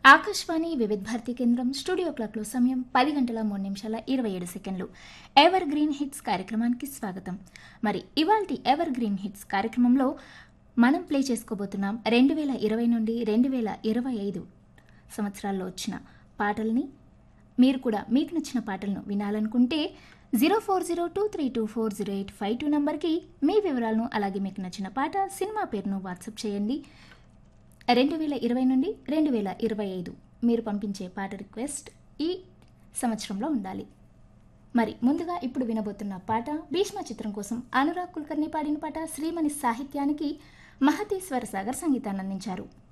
ఆకాశవాణి వివిధ భారతి కేంద్రం స్టూడియో క్లాక్లో సమయం 10:03:27 ఎవర్ గ్రీన్ హిట్స్ కార్యక్రమానికి స్వాగతం. మరి ఇవాల్టి ఎవర్ గ్రీన్ హిట్స్ కార్యక్రమంలో మనం ప్లే చేసుకోబోతున్నాం 2020 నుండి 2025 సంవత్సరాల్లో వచ్చిన పాటల్ని. మీరు కూడా మీకు నచ్చిన పాటలను వినాలనుకుంటే 0402324085 నంబర్కి మీ వివరాలను, అలాగే మీకు నచ్చిన పాట, సినిమా పేరును వాట్సాప్ చేయండి. 2020 నుండి 2025 మీరు పంపించే పాట రిక్వెస్ట్ ఈ సంవత్సరంలో ఉండాలి. మరి ముందుగా ఇప్పుడు వినబోతున్న పాట భీష్మ చిత్రం కోసం అనురాగ్ కుల్కర్ని పాడిన పాట. శ్రీమణి సాహిత్యానికి మహతి స్వరసాగర్ సంగీతాన్ని అందించారు.